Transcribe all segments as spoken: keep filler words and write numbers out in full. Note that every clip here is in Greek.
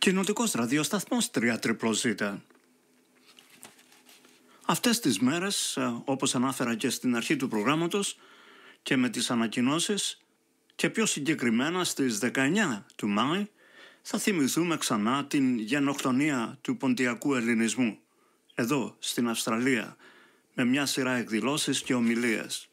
Κοινοτικός ραδιοσταθμός τρία ζέτα. Αυτές τις μέρες, όπως ανάφερα και στην αρχή του προγράμματος και με τις ανακοινώσεις, και πιο συγκεκριμένα στις δεκαεννιά του Μάη, θα θυμηθούμε ξανά την γενοκτονία του ποντιακού ελληνισμού, εδώ στην Αυστραλία, με μια σειρά εκδηλώσεις και ομιλίες.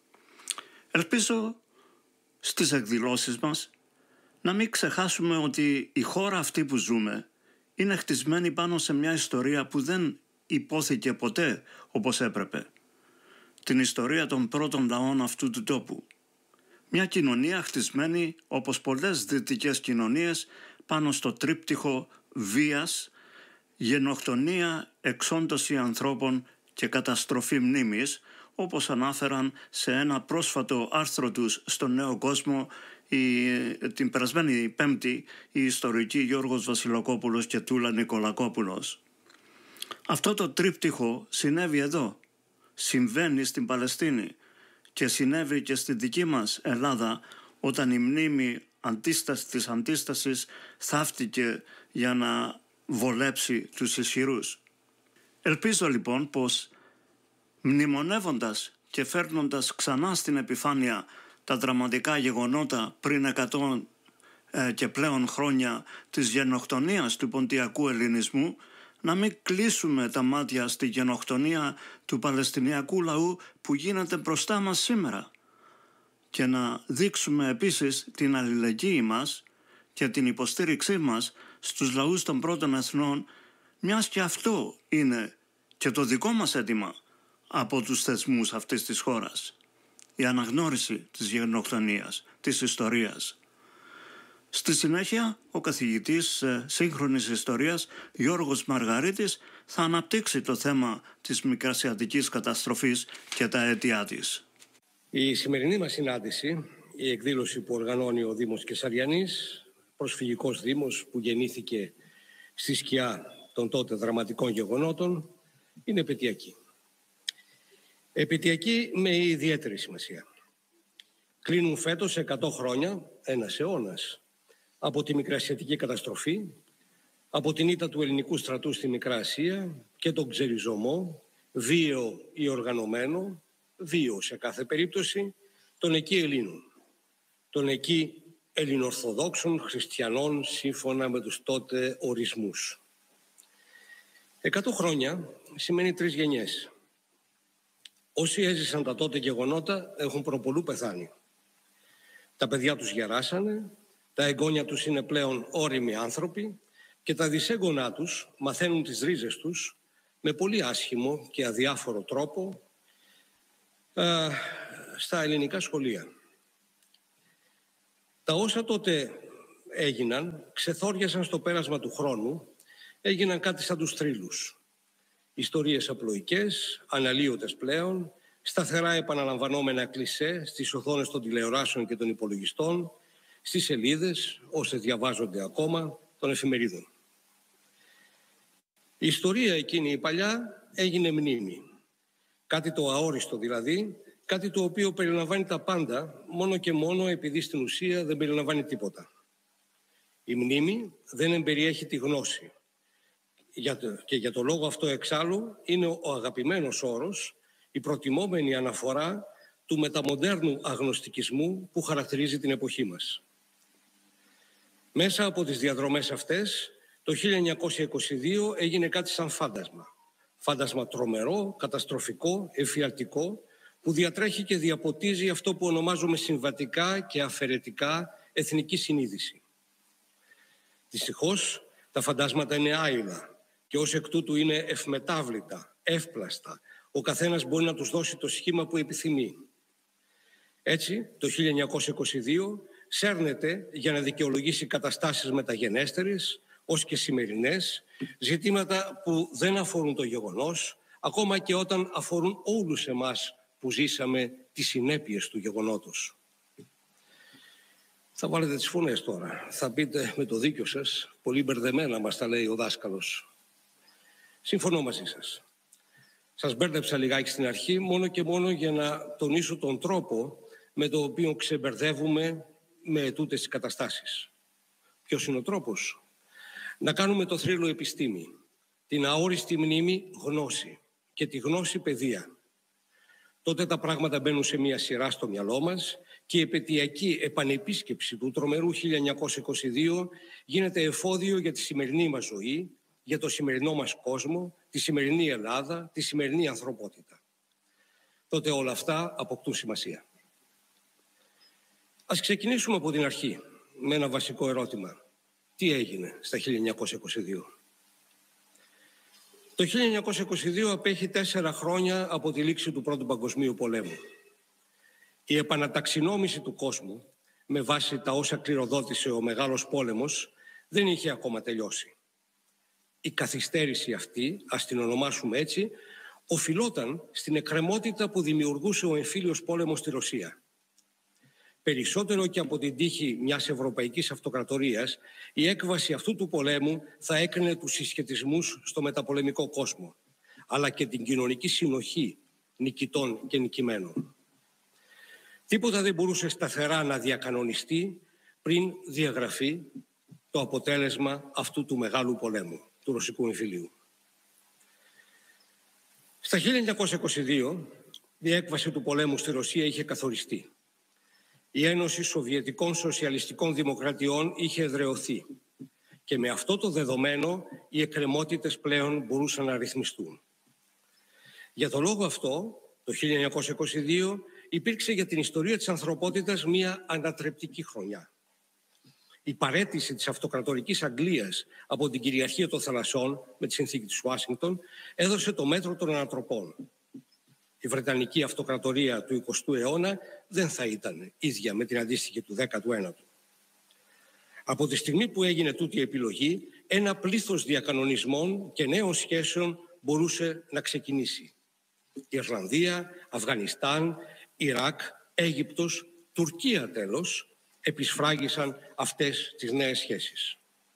Ελπίζω στις εκδηλώσεις μας να μην ξεχάσουμε ότι η χώρα αυτή που ζούμε είναι χτισμένη πάνω σε μια ιστορία που δεν υπόθηκε ποτέ όπως έπρεπε. Την ιστορία των πρώτων λαών αυτού του τόπου. Μια κοινωνία χτισμένη όπως πολλές δυτικές κοινωνίες πάνω στο τρίπτυχο βίας, γενοκτονία, εξόντωση ανθρώπων και καταστροφή μνήμης, όπως ανάφεραν σε ένα πρόσφατο άρθρο τους στο Νέο Κόσμο η, την περασμένη Πέμπτη οι ιστορικοί Γιώργος Βασιλοκόπουλος και Τούλα Νικολακόπουλος. Αυτό το τρίπτυχο συνέβη εδώ, συμβαίνει στην Παλαιστίνη και συνέβη και στη δική μας Ελλάδα, όταν η μνήμη αντίσταση της αντίστασης θαύτηκε για να βολέψει τους ισχυρούς. Ελπίζω λοιπόν πως μνημονεύοντας και φέρνοντας ξανά στην επιφάνεια τα δραματικά γεγονότα πριν εκατό ε, και πλέον χρόνια της γενοκτονίας του ποντιακού ελληνισμού, να μην κλείσουμε τα μάτια στη γενοκτονία του Παλαιστινιακού λαού που γίνεται μπροστά μας σήμερα και να δείξουμε επίσης την αλληλεγγύη μας και την υποστήριξή μας στους λαούς των πρώτων εθνών, μιας και αυτό είναι και το δικό μας αίτημα από τους θεσμούς αυτής της χώρας. Η αναγνώριση της γενοκτονίας, της ιστορίας. Στη συνέχεια, ο καθηγητής ε, σύγχρονης ιστορίας Γιώργος Μαργαρίτης θα αναπτύξει το θέμα της μικρασιατικής καταστροφής και τα αίτια της. Η σημερινή μας συνάντηση, η εκδήλωση που οργανώνει ο Δήμος Κεσαριανής, προσφυγικός δήμος που γεννήθηκε στη σκιά των τότε δραματικών γεγονότων, είναι επαιτειακή. Επαιτειακή με ιδιαίτερη σημασία. Κλείνουν φέτος εκατό χρόνια, ένας αιώνας, από τη μικρασιατική καταστροφή, από την ήττα του ελληνικού στρατού στη Μικρά Ασία και τον ξεριζωμό, βίαιο ή οργανωμένο, βίαιο σε κάθε περίπτωση, των εκεί Ελλήνων, των εκεί ελληνορθοδόξων χριστιανών σύμφωνα με τους τότε ορισμούς. Εκατό χρόνια σημαίνει τρεις γενιές. Όσοι έζησαν τα τότε γεγονότα έχουν προπολού πεθάνει. Τα παιδιά τους γεράσανε, τα εγγόνια τους είναι πλέον ώριμοι άνθρωποι και τα δυσέγγονά τους μαθαίνουν τις ρίζες τους με πολύ άσχημο και αδιάφορο τρόπο α, στα ελληνικά σχολεία. Τα όσα τότε έγιναν ξεθόριασαν στο πέρασμα του χρόνου, έγιναν κάτι σαν τους θρύλους. Ιστορίες απλοϊκές, αναλύωτες πλέον, σταθερά επαναλαμβανόμενα κλισέ στις οθόνες των τηλεοράσεων και των υπολογιστών, στις σελίδες, όσες διαβάζονται ακόμα, των εφημερίδων. Η ιστορία εκείνη η παλιά έγινε μνήμη. Κάτι το αόριστο δηλαδή, κάτι το οποίο περιλαμβάνει τα πάντα, μόνο και μόνο επειδή στην ουσία δεν περιλαμβάνει τίποτα. Η μνήμη δεν εμπεριέχει τη γνώση. Και για το λόγο αυτό εξάλλου είναι ο αγαπημένος όρος, η προτιμόμενη αναφορά του μεταμοντέρνου αγνωστικισμού που χαρακτηρίζει την εποχή μας. Μέσα από τις διαδρομές αυτές, το χίλια εννιακόσια είκοσι δύο έγινε κάτι σαν φάντασμα. Φάντασμα τρομερό, καταστροφικό, εφιαλτικό, που διατρέχει και διαποτίζει αυτό που ονομάζουμε συμβατικά και αφαιρετικά εθνική συνείδηση. Δυστυχώς, τα φαντάσματα είναι άειλα και ως εκ τούτου είναι ευμετάβλητα, εύπλαστα. Ο καθένας μπορεί να τους δώσει το σχήμα που επιθυμεί. Έτσι, το χίλια εννιακόσια είκοσι δύο σέρνεται για να δικαιολογήσει καταστάσεις μεταγενέστερες, ως και σημερινές, ζητήματα που δεν αφορούν το γεγονός, ακόμα και όταν αφορούν όλους εμάς που ζήσαμε τις συνέπειες του γεγονότος. Θα βάλετε τις φωνές τώρα. Θα πείτε με το δίκιο σας, πολύ μπερδεμένα μας τα λέει ο δάσκαλος. Συμφωνώ μαζί σας. Σας μπέρδεψα λιγάκι στην αρχή, μόνο και μόνο για να τονίσω τον τρόπο με τον οποίο ξεμπερδεύουμε με τούτες τις καταστάσεις. Ποιος είναι ο τρόπος? Να κάνουμε το θρύλο επιστήμη, την αόριστη μνήμη γνώση και τη γνώση παιδεία. Τότε τα πράγματα μπαίνουν σε μια σειρά στο μυαλό μας και η επαιτειακή επανεπίσκεψη του τρομερού χίλια εννιακόσια είκοσι δύο γίνεται εφόδιο για τη σημερινή μας ζωή, για το σημερινό μας κόσμο, τη σημερινή Ελλάδα, τη σημερινή ανθρωπότητα. Τότε όλα αυτά αποκτούν σημασία. Ας ξεκινήσουμε από την αρχή με ένα βασικό ερώτημα. Τι έγινε στα χίλια εννιακόσια είκοσι δύο? Το χίλια εννιακόσια είκοσι δύο απέχει τέσσερα χρόνια από τη λήξη του Πρώτου Παγκοσμίου Πολέμου. Η επαναταξινόμηση του κόσμου, με βάση τα όσα κληροδότησε ο Μεγάλος Πόλεμος, δεν είχε ακόμα τελειώσει. Η καθυστέρηση αυτή, ας την ονομάσουμε έτσι, οφειλόταν στην εκκρεμότητα που δημιουργούσε ο εμφύλιος πόλεμος στη Ρωσία. Περισσότερο και από την τύχη μιας ευρωπαϊκής αυτοκρατορίας, η έκβαση αυτού του πολέμου θα έκρινε τους συσχετισμούς στο μεταπολεμικό κόσμο, αλλά και την κοινωνική συνοχή νικητών και νικημένων. Τίποτα δεν μπορούσε σταθερά να διακανονιστεί πριν διαγραφεί το αποτέλεσμα αυτού του μεγάλου πολέμου, του ρωσικού εμφυλίου. Στα χίλια εννιακόσια είκοσι δύο η έκβαση του πολέμου στη Ρωσία είχε καθοριστεί. Η Ένωση Σοβιετικών Σοσιαλιστικών Δημοκρατιών είχε εδραιωθεί και με αυτό το δεδομένο οι εκκρεμότητες πλέον μπορούσαν να ρυθμιστούν. Για τον λόγο αυτό, το χίλια εννιακόσια είκοσι δύο υπήρξε για την ιστορία της ανθρωπότητας μία ανατρεπτική χρονιά. Η παραίτηση της αυτοκρατορικής Αγγλίας από την κυριαρχία των θαλασσών με τη συνθήκη της Ουάσιγκτον έδωσε το μέτρο των ανατροπών. Η Βρετανική αυτοκρατορία του εικοστού αιώνα δεν θα ήταν ίδια με την αντίστοιχη του δέκατου ένατου. Από τη στιγμή που έγινε τούτη η επιλογή, ένα πλήθος διακανονισμών και νέων σχέσεων μπορούσε να ξεκινήσει. Ιρλανδία, Αφγανιστάν, Ιράκ, Αίγυπτος, Τουρκία τέλος, επισφράγισαν αυτές τις νέες σχέσεις.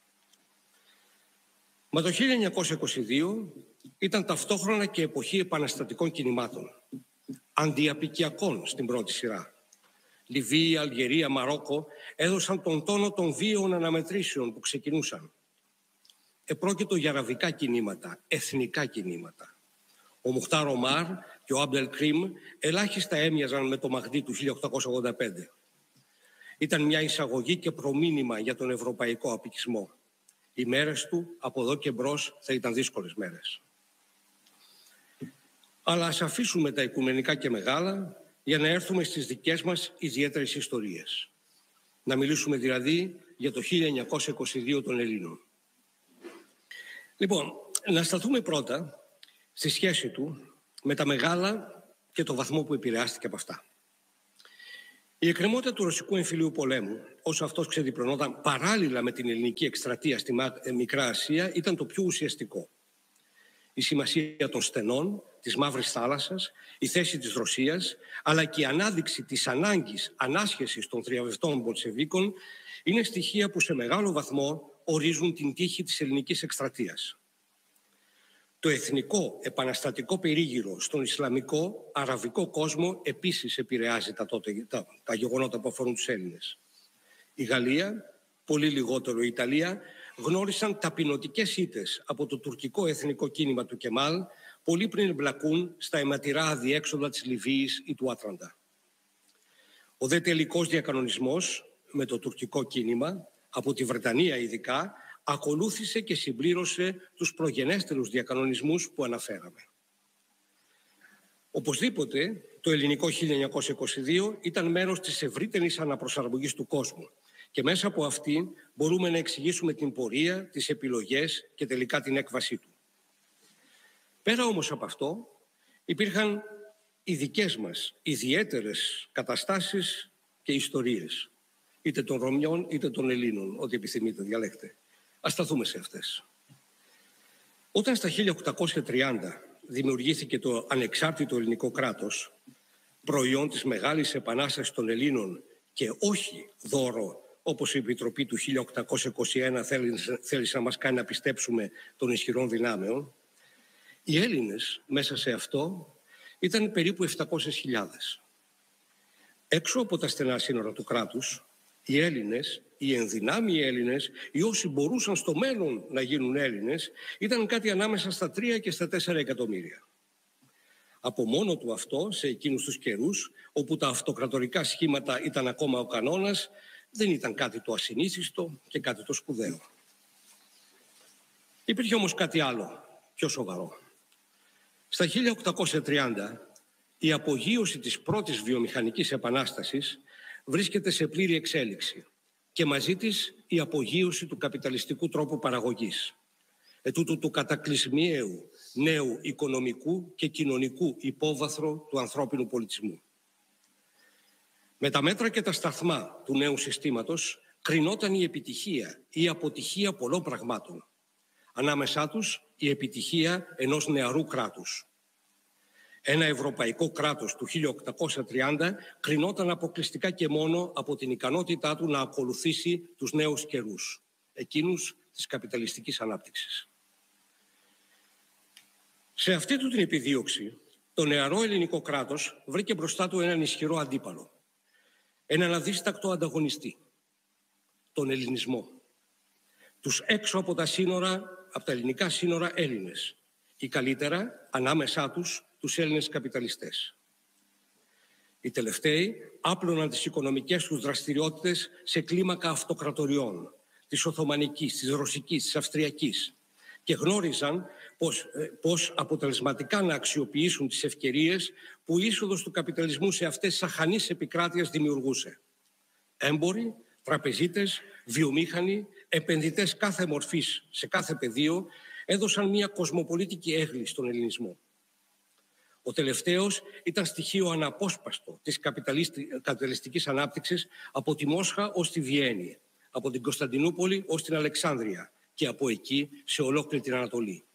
Μα το χίλια εννιακόσια είκοσι δύο ήταν ταυτόχρονα και εποχή επαναστατικών κινημάτων, αντιαπικιακών στην πρώτη σειρά. Λιβύη, Αλγερία, Μαρόκο έδωσαν τον τόνο των βίαιων αναμετρήσεων που ξεκινούσαν. Επρόκειτο για αραβικά κινήματα, εθνικά κινήματα. Ο Μουχτάρ Ομάρ και ο Άμπδελ Κρίμ ελάχιστα έμοιαζαν με το Μαχντί του χίλια οκτακόσια ογδόντα πέντε. Ήταν μια εισαγωγή και προμήνυμα για τον ευρωπαϊκό απικισμό. Οι μέρες του από εδώ και μπρος θα ήταν δύσκολες μέρες. Αλλά ας αφήσουμε τα οικουμενικά και μεγάλα για να έρθουμε στις δικές μας ιδιαίτερες ιστορίες. Να μιλήσουμε δηλαδή για το χίλια εννιακόσια είκοσι δύο των Ελλήνων. Λοιπόν, να σταθούμε πρώτα στη σχέση του με τα μεγάλα και το βαθμό που επηρεάστηκε από αυτά. Η εκκρεμότητα του ρωσικού εμφυλίου πολέμου, όσο αυτός ξεδιπλωνόταν παράλληλα με την ελληνική εκστρατεία στη Μικρά Ασία, ήταν το πιο ουσιαστικό. Η σημασία των στενών, της Μαύρης Θάλασσας, η θέση της Ρωσίας, αλλά και η ανάδειξη της ανάγκης ανάσχεσης των θριαμβευτών Μπολσεβίκων είναι στοιχεία που σε μεγάλο βαθμό ορίζουν την τύχη της ελληνικής εκστρατείας. Το εθνικό επαναστατικό περίγυρο στον Ισλαμικό, αραβικό κόσμο επίσης επηρεάζει τα, τότε, τα, τα γεγονότα που αφορούν τους Έλληνες. Η Γαλλία, πολύ λιγότερο η Ιταλία, γνώρισαν ταπεινωτικές ήττες από το τουρκικό εθνικό κίνημα του Κεμάλ, πολύ πριν εμπλακούν στα αιματηρά αδιέξοδα της Λιβύης ή του Άτραντα. Ο δε τελικός διακανονισμός με το τουρκικό κίνημα, από τη Βρετανία ειδικά, ακολούθησε και συμπλήρωσε τους προγενέστερους διακανονισμούς που αναφέραμε. Οπωσδήποτε, το ελληνικό χίλια εννιακόσια είκοσι δύο ήταν μέρος της ευρύτερης αναπροσαρμογής του κόσμου και μέσα από αυτήν μπορούμε να εξηγήσουμε την πορεία, τις επιλογές και τελικά την έκβασή του. Πέρα όμως από αυτό, υπήρχαν οι δικές μας ιδιαίτερες καταστάσεις και ιστορίες, είτε των Ρωμιών είτε των Ελλήνων, ό,τι επιθυμείτε, διαλέξτε. Ας σταθούμε σε αυτές. Όταν στα χίλια οκτακόσια τριάντα δημιουργήθηκε το ανεξάρτητο ελληνικό κράτος, προϊόν της Μεγάλης Επανάστασης των Ελλήνων και όχι δώρο, όπως η Επιτροπή του χίλια οκτακόσια είκοσι ένα θέλησε να μας κάνει να πιστέψουμε των ισχυρών δυνάμεων, οι Έλληνες μέσα σε αυτό ήταν περίπου επτακόσιες χιλιάδες. Έξω από τα στενά σύνορα του κράτους, οι Έλληνες, οι ενδυνάμοι Έλληνες ή όσοι μπορούσαν στο μέλλον να γίνουν Έλληνες ήταν κάτι ανάμεσα στα τρία και στα τέσσερα εκατομμύρια. Από μόνο του αυτό, σε εκείνους τους καιρούς, όπου τα αυτοκρατορικά σχήματα ήταν ακόμα ο κανόνας, δεν ήταν κάτι το ασυνήθιστο και κάτι το σπουδαίο. Υπήρχε όμως κάτι άλλο, πιο σοβαρό. Στα χίλια οκτακόσια τριάντα, η απογείωση της πρώτης βιομηχανικής επανάστασης βρίσκεται σε πλήρη εξέλιξη και μαζί της η απογείωση του καπιταλιστικού τρόπου παραγωγής, ετούτου του κατακλυσμιαίου νέου οικονομικού και κοινωνικού υπόβαθρο του ανθρώπινου πολιτισμού. Με τα μέτρα και τα σταθμά του νέου συστήματος κρινόταν η επιτυχία ή η αποτυχία πολλών πραγμάτων. Ανάμεσά τους η επιτυχία ενός νεαρού κράτους. Ένα ευρωπαϊκό κράτος του χίλια οκτακόσια τριάντα κρινόταν αποκλειστικά και μόνο από την ικανότητά του να ακολουθήσει τους νέους καιρούς, εκείνους της καπιταλιστικής ανάπτυξης. Σε αυτή του την επιδίωξη, το νεαρό ελληνικό κράτος βρήκε μπροστά του έναν ισχυρό αντίπαλο, έναν αδίστακτο ανταγωνιστή, τον ελληνισμό. Τους έξω από τα σύνορα, από τα ελληνικά σύνορα Έλληνες, ή καλύτερα ανάμεσά τους τους Έλληνες καπιταλιστές. Οι τελευταίοι άπλωναν τις οικονομικές τους δραστηριότητες σε κλίμακα αυτοκρατοριών, της Οθωμανικής, της Ρωσικής, της Αυστριακής, και γνώριζαν πώς, πώς αποτελεσματικά να αξιοποιήσουν τις ευκαιρίες που η είσοδος του καπιταλισμού σε αυτές τις αχανείς επικράτειες δημιουργούσε. Έμποροι, τραπεζίτες, βιομήχανοι, επενδυτές κάθε μορφής σε κάθε πεδίο έδωσαν μια κοσμοπολίτικη έγκλη στον ελληνισμό. Ο τελευταίος ήταν στοιχείο αναπόσπαστο της καπιταλιστικής ανάπτυξης από τη Μόσχα ως τη Βιέννη, από την Κωνσταντινούπολη ως την Αλεξάνδρεια και από εκεί σε ολόκληρη την Ανατολή.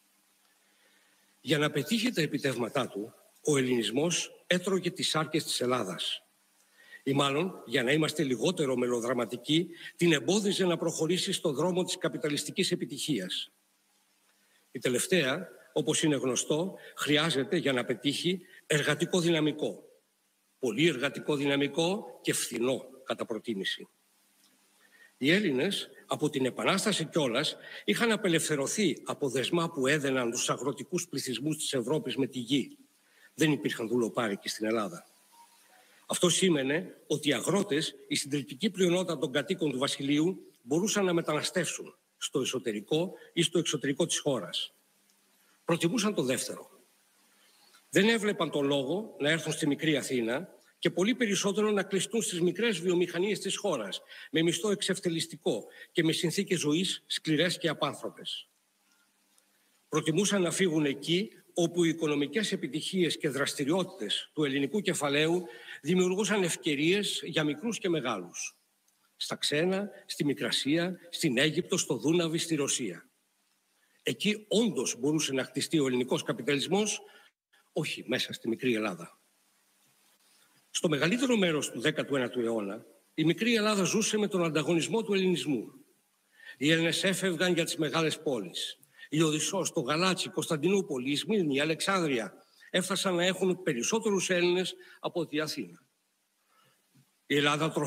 Για να πετύχει τα επιτεύγματά του, ο ελληνισμός έτρωγε τις σάρκες της Ελλάδας. Ή μάλλον, για να είμαστε λιγότερο μελοδραματικοί, την εμπόδιζε να προχωρήσει στον δρόμο της καπιταλιστικής επιτυχίας. Η τελευταία, όπως είναι γνωστό, χρειάζεται για να πετύχει εργατικό δυναμικό. Πολύ εργατικό δυναμικό και φθηνό κατά προτίμηση. Οι Έλληνες από την Επανάσταση κιόλας είχαν απελευθερωθεί από δεσμά που έδαιναν τους αγροτικούς πληθυσμούς της Ευρώπης με τη γη. Δεν υπήρχαν δουλοπάρικοι στην Ελλάδα. Αυτό σήμαινε ότι οι αγρότες, η συντριπτική πλειονότητα των κατοίκων του βασιλείου, μπορούσαν να μεταναστεύσουν στο εσωτερικό ή στο εξωτερικό της χώρας. Προτιμούσαν το δεύτερο. Δεν έβλεπαν τον λόγο να έρθουν στη μικρή Αθήνα και πολύ περισσότερο να κλειστούν στις μικρές βιομηχανίες της χώρας, με μισθό εξευτελιστικό και με συνθήκες ζωής σκληρές και απάνθρωπες. Προτιμούσαν να φύγουν εκεί όπου οι οικονομικές επιτυχίες και δραστηριότητες του ελληνικού κεφαλαίου δημιουργούσαν ευκαιρίες για μικρούς και μεγάλους. Στα ξένα, στη Μικρασία, στην Αίγυπτο, στο Δούναβι, στη Ρωσία. Εκεί όντως μπορούσε να χτιστεί ο ελληνικός καπιταλισμός, όχι μέσα στη μικρή Ελλάδα. Στο μεγαλύτερο μέρος του δέκατου ένατου αιώνα, η μικρή Ελλάδα ζούσε με τον ανταγωνισμό του ελληνισμού. Οι Έλληνες έφευγαν για τις μεγάλες πόλεις. Η Οδυσσός, το Γαλάτσι, η Κωνσταντινούπολη, η Σμύρνη, η Αλεξάνδρεια έφτασαν να έχουν περισσότερους Έλληνες από τη Αθήνα. Η Ελλάδα